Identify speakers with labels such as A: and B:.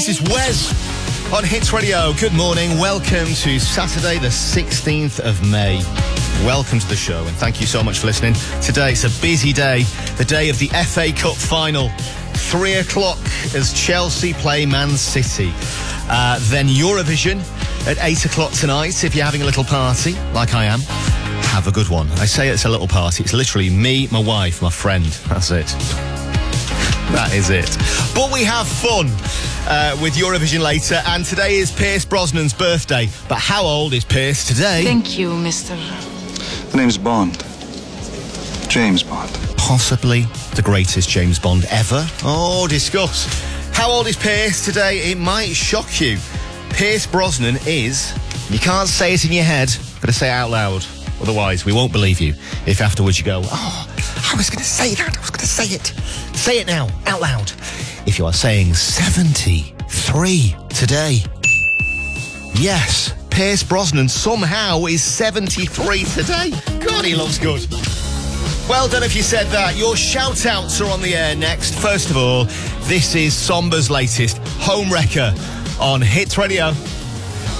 A: This is Wes on Hits Radio. Good morning. Welcome to Saturday, the 16th of May. Welcome to the show, and thank you so much for listening. Today, it's a busy day, the day of the FA Cup final. 3 o'clock as Chelsea play Man City. Then Eurovision at 8 o'clock tonight. If you're having a little party, like I am, have a good one. I say it's a little party. It's literally me, my wife, my friend. That's it. That is it. But we have fun with Eurovision later, and today is Pierce Brosnan's birthday. But how old is Pierce today?
B: Thank you, Mr.
C: The name's Bond. James Bond.
A: Possibly the greatest James Bond ever. Oh, discuss. How old is Pierce today? It might shock you. Pierce Brosnan is, you can't say it in your head, gotta say it out loud. Otherwise, we won't believe you if afterwards you go, oh, I was going to say that. I was going to say it. Say it now, out loud. If you are saying 73 today. Yes, Pierce Brosnan somehow is 73 today. God, he looks good. Well done if you said that. Your shout-outs are on the air next. First of all, this is Somber's latest Home Wrecker on Hits Radio.